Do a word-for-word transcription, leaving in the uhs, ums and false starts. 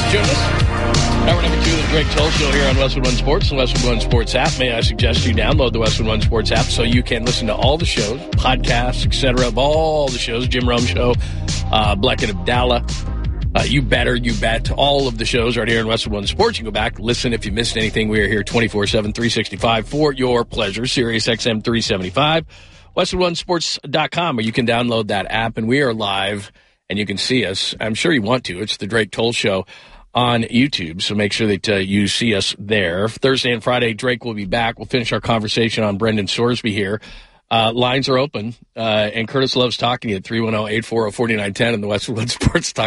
Jonas. Hour number two of the Greg Toll Show here on Westwood One Sports, the Westwood One Sports app. May I suggest you download the Westwood One Sports app so you can listen to all the shows, podcasts, et cetera, of all the shows, Jim Rome Show, uh, Black and Abdallah, uh, You Better, You Bet, all of the shows right here in Westwood One Sports. You can go back, listen if you missed anything. We are here twenty-four seven, three sixty-five for your pleasure. Sirius X M three seventy-five, Westwood One Sports dot com, where you can download that app, and we are live, and you can see us. I'm sure you want to. It's the Drake Toll Show on YouTube, so make sure that uh, you see us there. Thursday and Friday, Drake will be back. We'll finish our conversation on Brendan Sorsby here. Uh, lines are open, uh, and Curtis loves talking to you at three one zero, eight four zero, four nine one zero and the Westwood One Sports